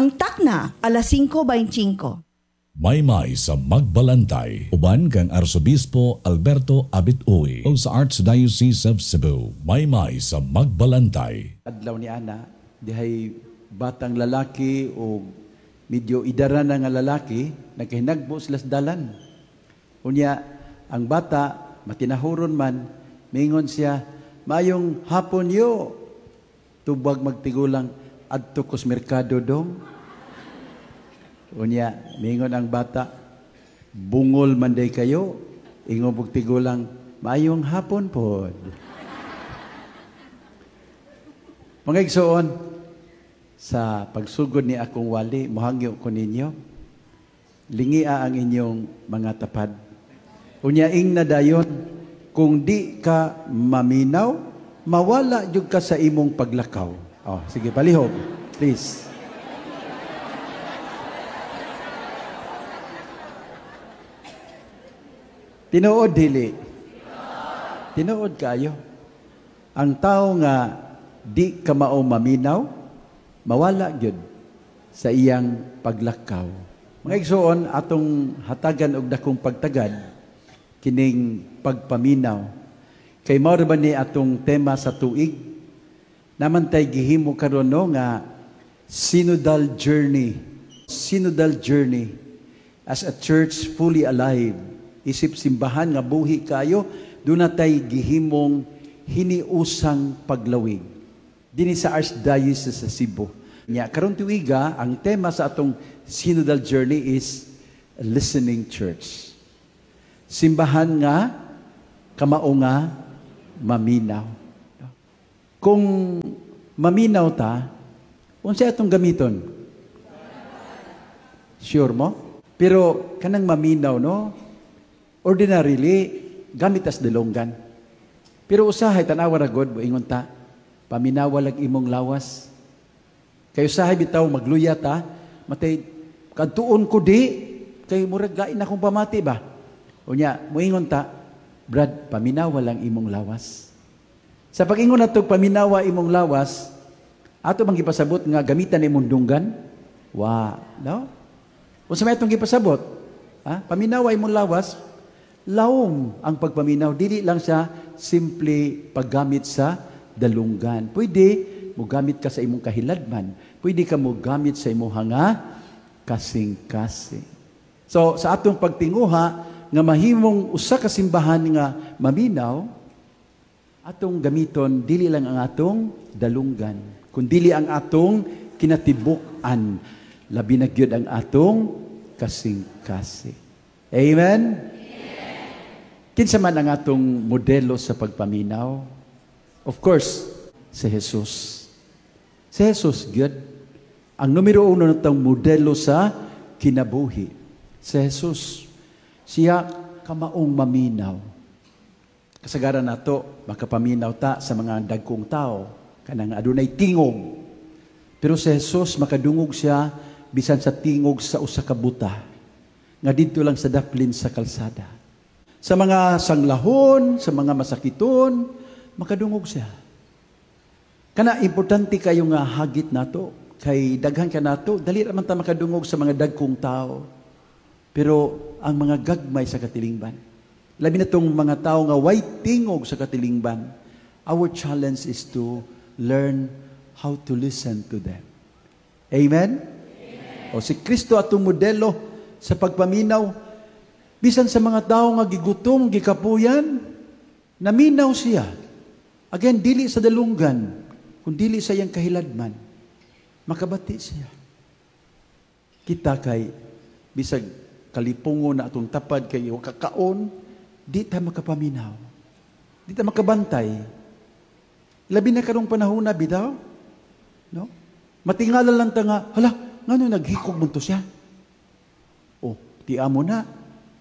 Ang takna, alas 5:25. Maymay sa Magbalantay, uban kang Arsobispo Alberto Abit-Uy o sa Archdiocese of Cebu. Maymay sa Magbalantay. Adlaw ni Ana, dihay batang lalaki o medyo idara na nga lalaki, nagkahinagbo sila sa dalan. Unya, ang bata, matinahuron man, mingon siya, "Mayong hapon yo." Tubag magtigulang, "Adto kos merkado dong." Unya, mingon ang bata, "Bungol manday kayo." Ingon magtigulang, "Mayong hapon pod." Mga igsoon, sa pagsugod ni akong wali, mohangyo ko ninyo, lingia ang inyong mga tapad. Unyaing na dayon, kung di ka maminaw, mawala jud ka sa imong paglakaw. Oh, sige, palihog, please. Tinuod dili. Tinuod kayo. Ang tao nga di ka mao maminaw, mawala gyud sa iyang paglakaw. Mga igsoon, atong hatagan og dakong pagtagad kining pagpaminaw. Kay mao ba ni atong tema sa tuig? Naman tay gihimo karon no nga synodal journey. Synodal journey as a church fully alive. Isip simbahan nga buhi kayo, doon na tayo gihimong hiniusang paglawig. Dini sa Archdiocese sa Cebu. Nya, karon tuiga, ang tema sa atong synodal journey is a listening church. Simbahan nga, kamao nga, maminaw. Kung maminaw ta, unsa atong gamiton? Sure mo? Pero kanang maminaw, no? Ordinarily, gamit as delonggan. Pero usahay, tanawa na God, ingon ta, paminawalag imong lawas. Kayo usahay bitaw, magluya ta, matay, kadtuon ko di, kay murag gain akong pamati ba? Unya, muingon ta, Brad, paminawalang imong lawas. Sa pag-ingon na ito, paminawa imong lawas, ato bang gipasabot nga gamitan imong dunggan? No? Unsa may itong gipasabot? Paminawa imong lawas, lawom ang pagpaminaw. Dili lang siya simple paggamit sa dalunggan. Pwede mo gamit ka sa imong kahiladman. Pwede ka mo gamit sa imong hanga kasing-kasing. So, sa atong pagtinguha, nga mahimong usa ka simbahan nga maminaw, atong gamiton, dili lang ang atong dalunggan, kundi ang atong kinatibuk-an. Labi na gyud ang atong kasing-kasing. Amen? Kinsa man ang atong modelo sa pagpaminaw? Of course, si Jesus. Si Jesus, gyud. Ang numero uno natong modelo sa kinabuhi. Si Jesus. Siya kamaong maminaw. Kasagaran nato, makapaminaw ta sa mga dagkong tao, kanang adunay tingog. Pero si Jesus, makadungog siya, bisan sa tingog sa usa ka buta, nga dito lang sa daplin sa kalsada. Sa mga sanglahon, sa mga masakiton, makadungog siya. Kana importante kayo nga hagit nato, kay daghan ka nato, dali raman ta makadungog sa mga dagkong tao. Pero ang mga gagmay sa katilingban, labi na tong mga tao nga way tingog sa katilingban, our challenge is to learn how to listen to them. Amen? O si Kristo atong modelo sa pagpaminaw, bisan sa mga tao nga gigutom, gikapuyan, naminaw siya. Again, dili sa dalunggan, kung dili sa iyang kahiladman, makabati siya. Kita kay, bisag kalipungo na atong tapad kayo, kakaon, di ta makapaminaw. Di ta makabantay. Labi na karong panahon na bitaw, no? Matingala lang ta nga, hala, ngano naghikog mo to siya? Oh, tiya mo na.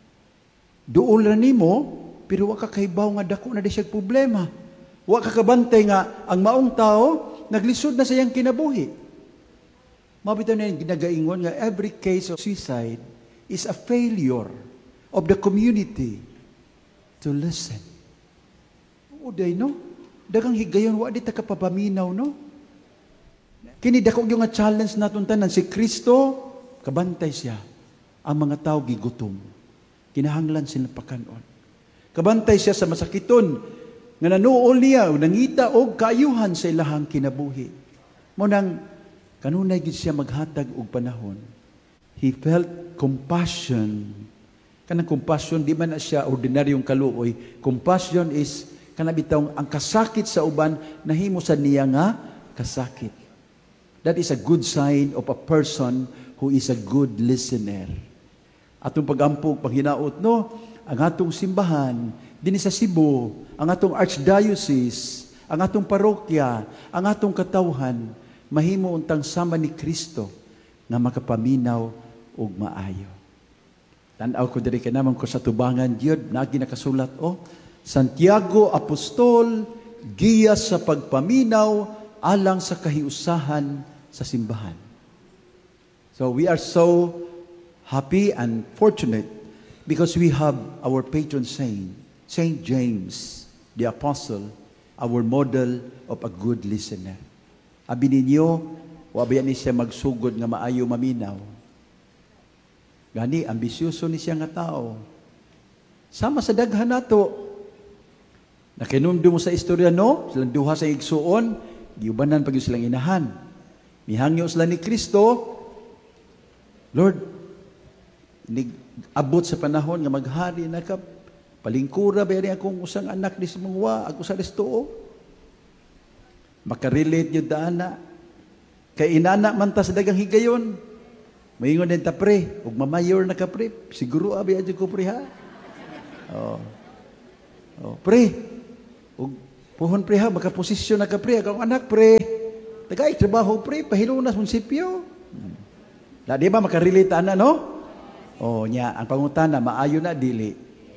Duol ra nimo, pero wa ka kaibaw nga dako na di siya problema. Wa ka kabantay nga ang maong tao naglisod na sa iyang kinabuhi. Mabitaw na yung ginagaingon nga every case of suicide is a failure of the community to listen. Uday, no? Dagang higayon, wa di ta kapapaminaw, no? Kini dako yung nga challenge naton tanan, si Kristo kabantay siya ang mga tao gigutom. Kinahanglan sila pakanon. Kabantay siya sa masakiton nga nanuol niya o nangita og kaayuhan sa ilahang kinabuhi. Mo nang kanunay gid siya maghatag og panahon. He felt compassion. Kanang compassion di man na siya ordinaryong kaluoy. Compassion is kanang bitawng ang kasakit sa uban nahimo sa niya nga kasakit. That is a good sign of a person who is a good listener. Atong pag-ampog, paghinaot, no? Ang atong simbahan, din sa Cebu, ang atong archdiocese, ang atong parokya, ang atong katawhan, mahimo untang sama ni Kristo na makapaminaw og maayo. Tanaw ko diri kanamang ko sa tubangan gyud nagi nakasulat Santiago Apostol giya sa pagpaminaw alang sa kahiusahan sa simbahan. So we are so happy and fortunate because we have our patron saint, Saint James the Apostle, our model of a good listener. Abi ninyo, wabi ni siya magsugod nga maayo maminaw. Gani, ambisyoso ni siya nga tao. Sama sa daghan nato. Nakinumdum mo sa istorya, no? Silang duha sa igsuon, giubanan pag silang inahan. Mihangyo sila ni Kristo, Lord, abot sa panahon nga maghari na ka, palingkura ba rin akong usang anak ni Simungwa, ako sa restoo. Makarelate nyo daana. Kay inana man ta sa dagang higayon. Maingon din ta pre, ug mamayor na ka pre, siguro abi adyo ko pre ha. Pre, ug puhon pre ha, baka posisyon na ka pre, akong anak pre. Tagay trabaho pre, pahilo na sa munisipyo. La di ba makarelate ana no? Nya ang pangutana maayo na dili.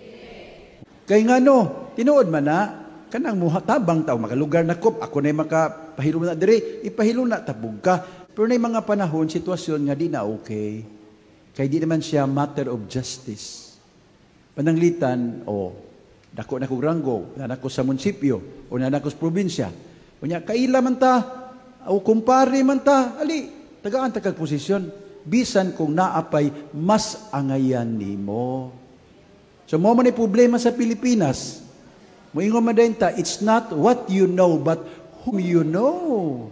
Kay ngano, tinuod man na kanang muhatabang taw makalugar na kop, ako na makapahilo na diri, ipahilo na tabog ka. Pero na mga panahon, sitwasyon nga di na okay. Kaya di naman siya matter of justice. Pananglitan, dako na kong ranggo, nanak ko sa munisipyo, o nanak ko sa probinsya. O niya, kaila man ta, o kumpare man ta, ali, tagaan ta kag posisyon. Bisan kung naapay, mas angayan ni mo. So, mo man problema sa Pilipinas. Moingon man din ta, it's not what you know, but whom you know.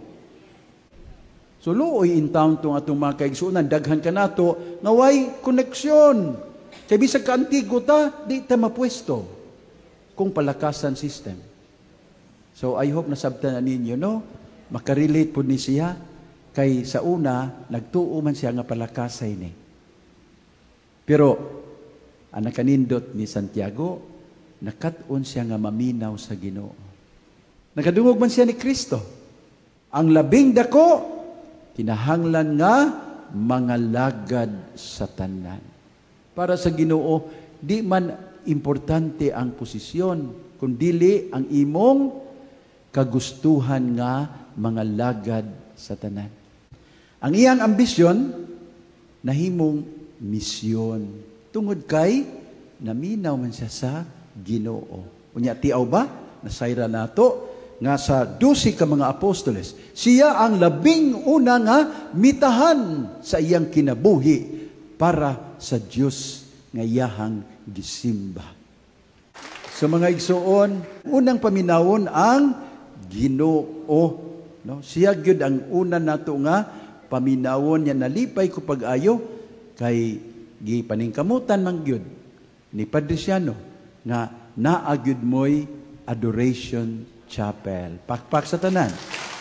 So, looy in town itong atong mga kaigsunan, daghan ka nato, nga way koneksyon. Kaya bisag ka antigo ta, di ta mapwesto kung palakasan system. So, I hope nasabtan na ninyo, no? Makarelate po ni siya, kay sa una, nagtuo man siya nga palakasay ni. Pero, ang nakanindot ni Santiago, nakatun siya nga maminaw sa Ginoo. Nakadungog man siya ni Kristo. Ang labing dako, kinahanglan nga mga lagad sa tanan. Para sa Ginoo, di man importante ang posisyon, kundili ang imong kagustuhan nga mga lagad sa tanan. Ang iyang ambisyon, nahimong misyon. Tungod kay, naminaw man siya sa Ginoo. Unya, tiaw ba? Nasayra nato nga sa 12 ka mga apostoles, siya ang labing una nga mitahan sa iyang kinabuhi para sa Diyos nga iyahang gisimba. So mga igsuon, unang paminawon ang Ginoo. No? Siya gyud ang una nato nga paminawon niya, nalipay ko pag-ayo kay gipaningkamutan man gyud ni Padre Siano nga naagyud moy adoration chapel. Pakpak sa tanan.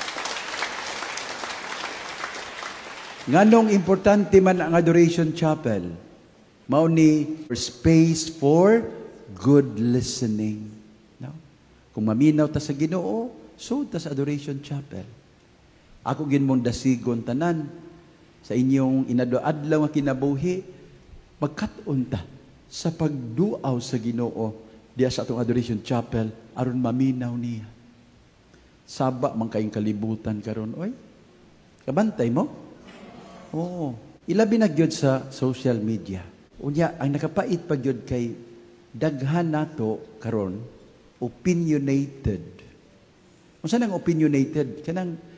Nganong importante man ang adoration chapel? Mao ni space for good listening. No? Kung maminaw ta sa Ginoo, so ta sa adoration chapel. Ako ginmong dasigon tanan sa inyong inadlaw nga kinabuhi, magkat-on ta sa pagduaw sa Ginoo diya sa atong adoration chapel aron maminaw niya. Saba man kayong kalibutan karon, oy. Kabantay mo? Oo. Ilabi na gyud sa social media. Unya ang nakapait pa gyud kay daghan nato karon opinionated. Unsa nang opinionated? Kanang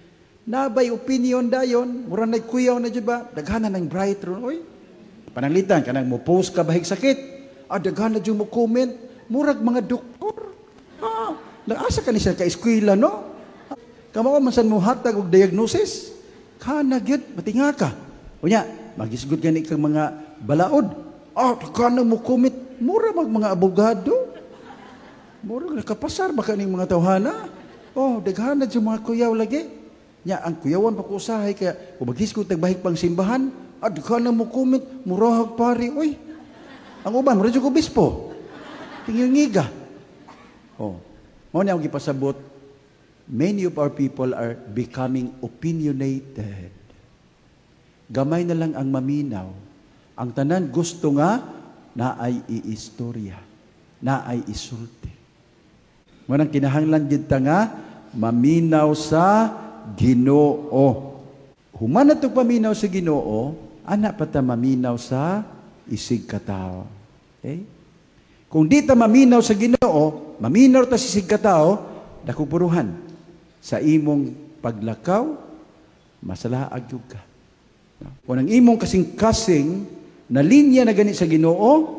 Nabay opinion dayon, murang nagkuyaw na dyan ba? Daghan na ng bright ron, oy. Pananglitan, kanang mo post ka bahig sakit. Daghan na dyan mo comment. Murag mga doktor. Nag-asa ka ni siya ka-eskwila, no? Kamao man san mo hatag og diagnosis. Kana gyud, matinga ka. Unya, magisgud gani kang mga balaod. Daghan na mo comment. Mura mga abogado. Mura nakapasar ba kaning mga tawhana? Daghan na dyan mga kuyaw lagi. Nya, ang kuyawan pa ko usahay, kaya ubagis ko tagbahig pang simbahan, daghan na mo comment, murahag pari, oy. Ang uban, mura dyan ko bispo. Tingil-ngiga. Muna ang ipasabot, many of our people are becoming opinionated. Gamay na lang ang maminaw. Ang tanan gusto nga, na ay iistorya, na ay isulti. Ngunang kinahanglan kita nga, maminaw sa Ginoo. Human na itong paminaw sa Ginoo, anak pa ta maminaw sa isig katao. Okay? Kung di ta maminaw sa Ginoo, maminaw ta sa isig katao, nakupuruhan sa imong paglakaw, masalaag ka. Kung ang imong kasing-kasing na linya na gani sa Ginoo,